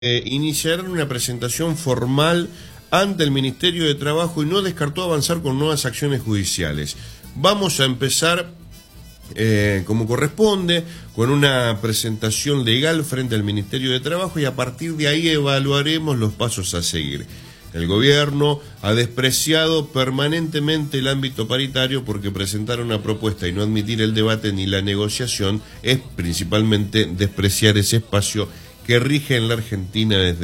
iniciarán una presentación formal ante el Ministerio de Trabajo y no descartó avanzar con nuevas acciones judiciales. Vamos a empezar como corresponde, con una presentación legal frente al Ministerio de Trabajo y a partir de ahí evaluaremos los pasos a seguir. El gobierno ha despreciado permanentemente el ámbito paritario porque presentar una propuesta y no admitir el debate ni la negociación es principalmente despreciar ese espacio que rige en la Argentina desde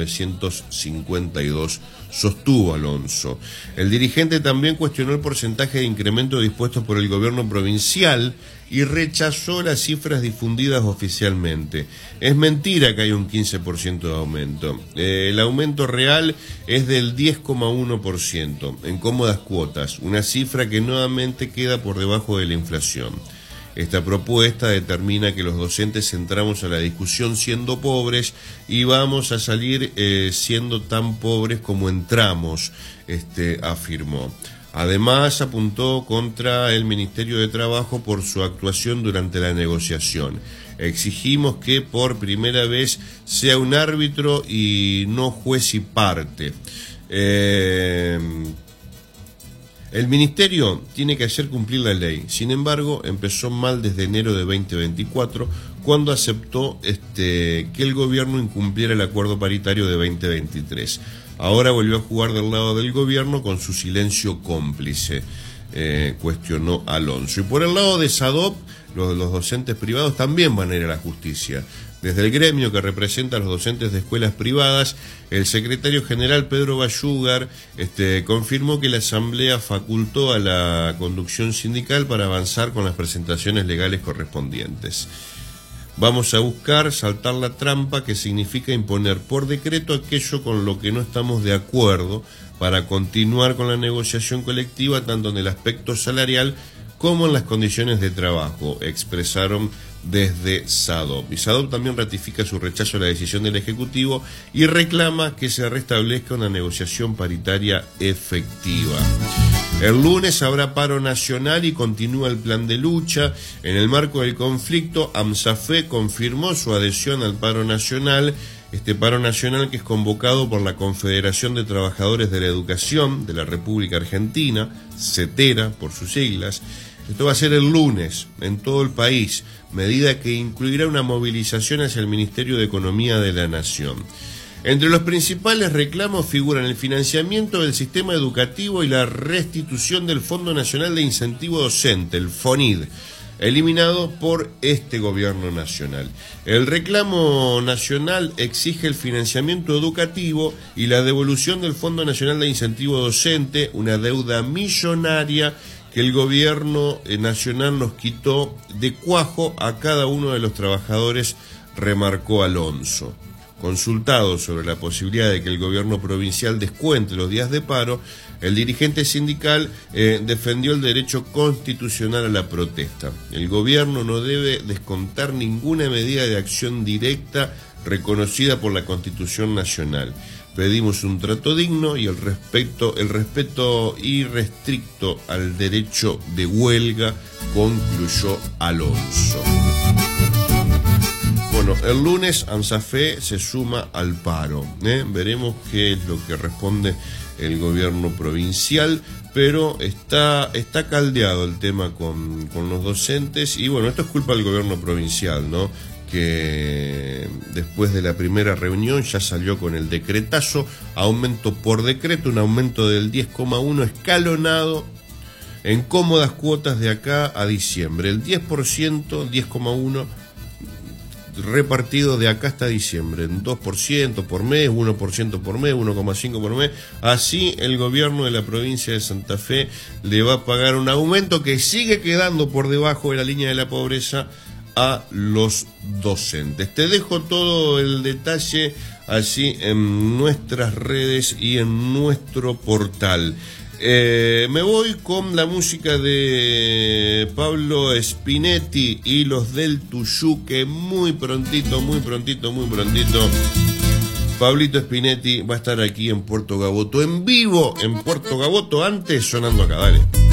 1952, sostuvo Alonso. El dirigente también cuestionó el porcentaje de incremento dispuesto por el gobierno provincial y rechazó las cifras difundidas oficialmente. Es mentira que hay un 15% de aumento. El aumento real es del 10,1% en cómodas cuotas, una cifra que nuevamente queda por debajo de la inflación. Esta propuesta determina que los docentes entramos a la discusión siendo pobres y vamos a salir siendo tan pobres como entramos, afirmó. Además, apuntó contra el Ministerio de Trabajo por su actuación durante la negociación. Exigimos que por primera vez sea un árbitro y no juez y parte. El Ministerio tiene que hacer cumplir la ley. Sin embargo, empezó mal desde enero de 2024, cuando aceptó que el gobierno incumpliera el acuerdo paritario de 2023. Ahora volvió a jugar del lado del gobierno con su silencio cómplice, cuestionó Alonso. Y por el lado de SADOP, los docentes privados también van a ir a la justicia. Desde el gremio que representa a los docentes de escuelas privadas, el secretario general Pedro Bayúgar confirmó que la Asamblea facultó a la conducción sindical para avanzar con las presentaciones legales correspondientes. Vamos a buscar saltar la trampa que significa imponer por decreto aquello con lo que no estamos de acuerdo para continuar con la negociación colectiva tanto en el aspecto salarial como en las condiciones de trabajo, expresaron desde SADOP. Y SADOP también ratifica su rechazo a la decisión del Ejecutivo y reclama que se restablezca una negociación paritaria efectiva. El lunes habrá paro nacional y continúa el plan de lucha. En el marco del conflicto, AMSAFE confirmó su adhesión al paro nacional. Este paro nacional que es convocado por la Confederación de Trabajadores de la Educación de la República Argentina, CETERA por sus siglas. Esto va a ser el lunes en todo el país, medida que incluirá una movilización hacia el Ministerio de Economía de la Nación. Entre los principales reclamos figuran el financiamiento del sistema educativo y la restitución del Fondo Nacional de Incentivo Docente, el FONID, eliminado por este gobierno nacional. El reclamo nacional exige el financiamiento educativo y la devolución del Fondo Nacional de Incentivo Docente, una deuda millonaria que el gobierno nacional nos quitó de cuajo a cada uno de los trabajadores, remarcó Alonso. Consultado sobre la posibilidad de que el gobierno provincial descuente los días de paro, el dirigente sindical defendió el derecho constitucional a la protesta. El gobierno no debe descontar ninguna medida de acción directa reconocida por la Constitución Nacional. Pedimos un trato digno y el respeto irrestricto al derecho de huelga, concluyó Alonso. Bueno, el lunes AMSAFE se suma al paro. Veremos qué es lo que responde el gobierno provincial, pero está caldeado el tema con los docentes y bueno, esto es culpa del gobierno provincial, ¿no? Que después de la primera reunión ya salió con el decretazo, aumento por decreto, un aumento del 10,1 escalonado en cómodas cuotas de acá a diciembre. El 10%, 10,1 repartido de acá hasta diciembre, en 2% por mes, 1% por mes, 1,5% por mes. Así el gobierno de la provincia de Santa Fe le va a pagar un aumento que sigue quedando por debajo de la línea de la pobreza a los docentes. Te dejo todo el detalle allí en nuestras redes y en nuestro portal. Me voy con la música de Pablo Spinetti y los del Tuyú, que muy prontito Pablito Spinetti va a estar aquí en Puerto Gaboto, en vivo en Puerto Gaboto, antes sonando acá, dale.